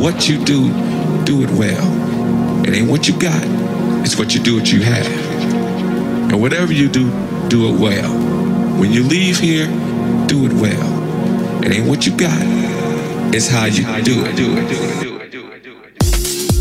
what you do, do it well. It ain't what you got, it's what you do, what you have. And whatever you do, do it well. When you leave here, do it well. It ain't what you got, it's how you do it.